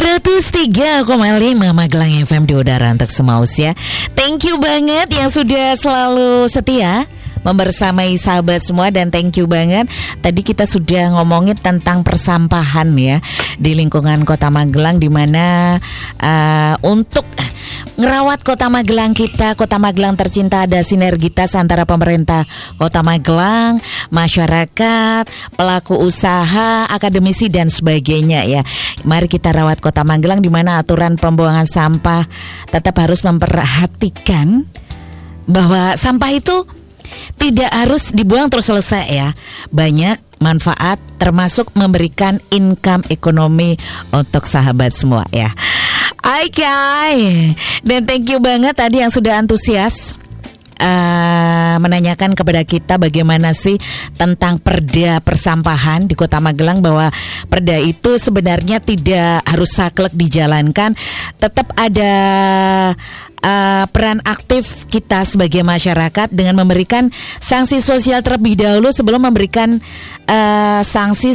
103,5 Magelang FM di udara untuk semua usia. Thank you banget yang sudah selalu setia membersamai sahabat semua, dan thank you banget. Tadi kita sudah ngomongin tentang persampahan ya di lingkungan Kota Magelang, di mana untuk ngerawat Kota Magelang kita, Kota Magelang tercinta, ada sinergitas antara pemerintah Kota Magelang, masyarakat, pelaku usaha, akademisi dan sebagainya ya. Mari kita rawat Kota Magelang, di mana aturan pembuangan sampah tetap harus memperhatikan bahwa sampah itu tidak harus dibuang terus selesai ya. Banyak manfaat, termasuk memberikan income ekonomi untuk sahabat semua ya. Oke, dan thank you banget tadi yang sudah antusias menanyakan kepada kita bagaimana sih tentang perda persampahan di Kota Magelang, bahwa perda itu sebenarnya tidak harus saklek dijalankan, tetap ada peran aktif kita sebagai masyarakat dengan memberikan sanksi sosial terlebih dahulu sebelum memberikan sanksi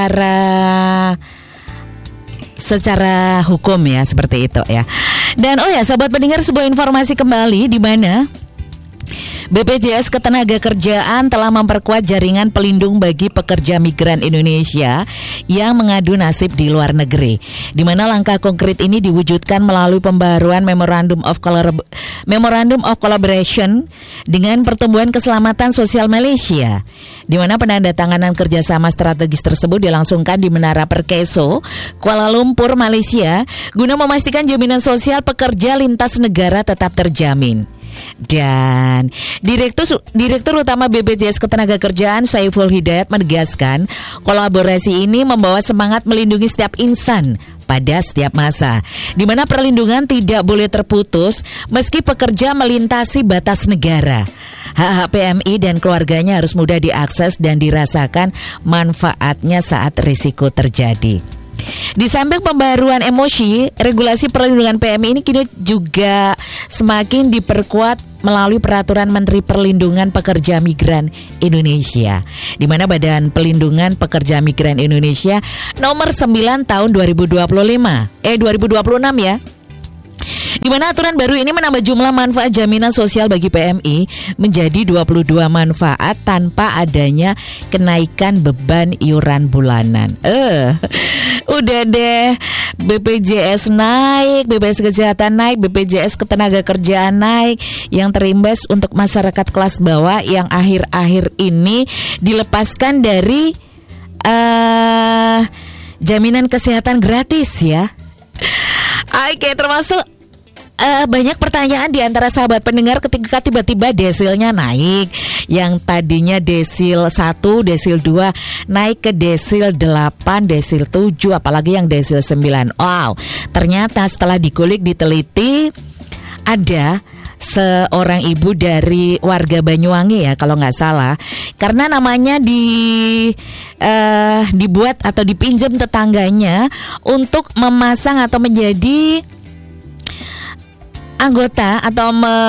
secara hukum ya, seperti itu ya. Dan sahabat pendengar, sebuah informasi kembali di mana BPJS Ketenagakerjaan telah memperkuat jaringan pelindung bagi pekerja migran Indonesia yang mengadu nasib di luar negeri, di mana langkah konkret ini diwujudkan melalui pembaruan Memorandum of Collaboration dengan Pertumbuhan Keselamatan Sosial Malaysia, di mana penandatanganan kerjasama strategis tersebut dilangsungkan di Menara Perkeso, Kuala Lumpur, Malaysia, guna memastikan jaminan sosial pekerja lintas negara tetap terjamin. Dan Direktur Utama BPJS Ketenagakerjaan Saiful Hidayat menegaskan, kolaborasi ini membawa semangat melindungi setiap insan pada setiap masa, di mana perlindungan tidak boleh terputus meski pekerja melintasi batas negara. Hak PMI dan keluarganya harus mudah diakses dan dirasakan manfaatnya saat risiko terjadi. Di samping pembaruan emosi, regulasi perlindungan PMI ini kini juga semakin diperkuat melalui Peraturan Menteri Perlindungan Pekerja Migran Indonesia, di mana Badan Pelindungan Pekerja Migran Indonesia nomor 9 tahun 2026 ya. Di mana aturan baru ini menambah jumlah manfaat jaminan sosial bagi PMI menjadi 22 manfaat tanpa adanya kenaikan beban iuran bulanan. Udah deh, BPJS naik, BPJS Kesehatan naik, BPJS Ketenagakerjaan naik. Yang terimbas untuk masyarakat kelas bawah yang akhir-akhir ini dilepaskan dari jaminan kesehatan gratis ya. Oke, termasuk banyak pertanyaan di antara sahabat pendengar ketika tiba-tiba desilnya naik. Yang tadinya desil 1, desil 2 naik ke desil 8, desil 7, apalagi yang desil 9. Wow, ternyata setelah dikulik diteliti, ada seorang ibu dari warga Banyuwangi ya kalau nggak salah, karena namanya dibuat atau dipinjam tetangganya untuk memasang atau menjadi anggota atau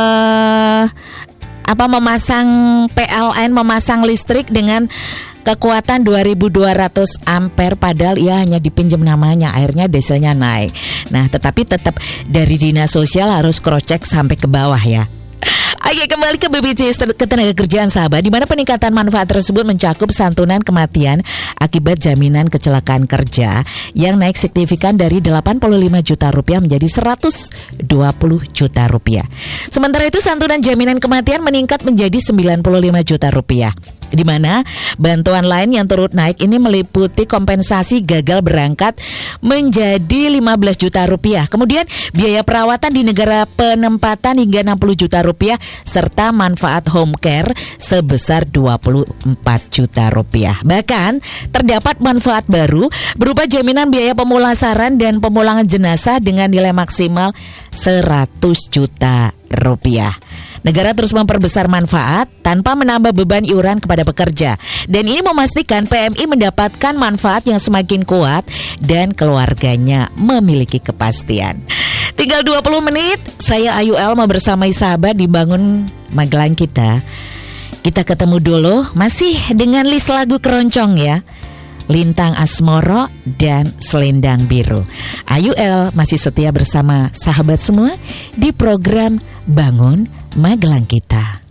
memasang PLN, memasang listrik dengan kekuatan 2200 ampere, padahal ia hanya dipinjam namanya, akhirnya desilnya naik. Nah, tetapi tetap dari Dinas Sosial harus cross check sampai ke bawah ya. Oke, kembali ke BPJS Ketenagakerjaan sahabat, di mana peningkatan manfaat tersebut mencakup santunan kematian akibat jaminan kecelakaan kerja yang naik signifikan dari 85 juta rupiah menjadi 120 juta rupiah. Sementara itu santunan jaminan kematian meningkat menjadi 95 juta rupiah. Di mana bantuan lain yang turut naik ini meliputi kompensasi gagal berangkat menjadi 15 juta rupiah. Kemudian biaya perawatan di negara penempatan hingga 60 juta rupiah, serta manfaat home care sebesar 24 juta rupiah. Bahkan terdapat manfaat baru berupa jaminan biaya pemulasaran dan pemulangan jenazah dengan nilai maksimal 100 juta rupiah. Negara terus memperbesar manfaat tanpa menambah beban iuran kepada pekerja, dan ini memastikan PMI mendapatkan manfaat yang semakin kuat dan keluarganya memiliki kepastian. Tinggal 20 menit, saya Ayu El mau bersamai sahabat di Bangun Magelang kita. Kita ketemu dulu masih dengan list lagu keroncong ya. Lintang Asmoro, dan Selendang Biru. Ayu L masih setia bersama sahabat semua di program Bangun Magelang Kita.